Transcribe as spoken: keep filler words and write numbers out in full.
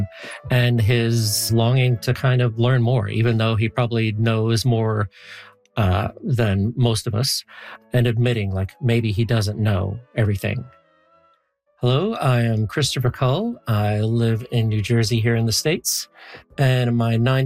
and his longing to kind of learn more, even though he probably knows more uh, than most of us, and admitting like maybe he doesn't know everything. Hello, I am Christopher Cull. I live in New Jersey here in the States, and in my nine